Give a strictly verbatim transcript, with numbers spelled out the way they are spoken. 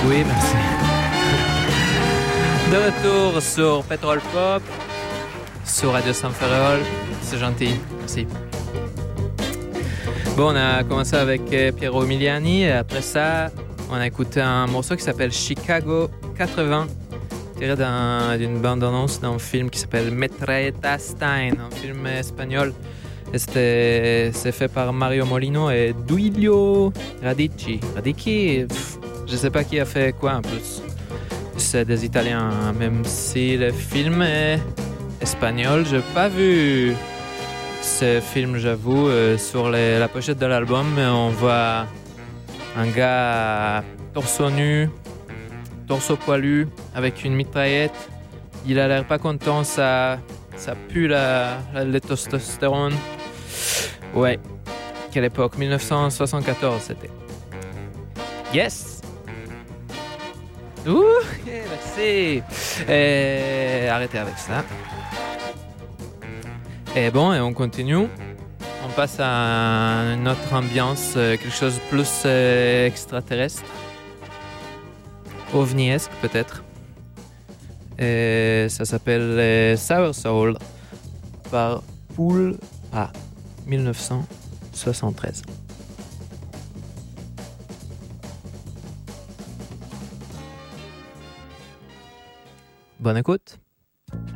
Oui, merci. De retour sur Pétrole Pop, sur Radio Saint-Ferréol. C'est gentil, merci. Bon, on a commencé avec Piero Umiliani et après ça, on a écouté un morceau qui s'appelle Chicago quatre-vingts, tiré d'un, d'une bande-annonce d'un film qui s'appelle Metralleta Stein, un film espagnol. Et c'était, c'est fait par Mario Molino et Duilio Radici. Radici, pff, je sais pas qui a fait quoi en plus. C'est des Italiens, même si le film est espagnol, j'ai pas vu ce film, j'avoue. Euh, sur les, la pochette de l'album, on voit un gars torse nu, torse poilu, avec une mitraillette. Il a l'air pas content, ça, ça pue la, la, le testostérone. Ouais, quelle époque, dix-neuf cent soixante-quatorze c'était. Yes! Ouh, yeah, merci! Et arrêtez avec ça. Et bon, et on continue. On passe à une autre ambiance, quelque chose de plus euh, extraterrestre. ovniesque peut-être. Et ça s'appelle euh, Sour Soul par Pool A, dix-neuf cent soixante-treize. Bonne écoute.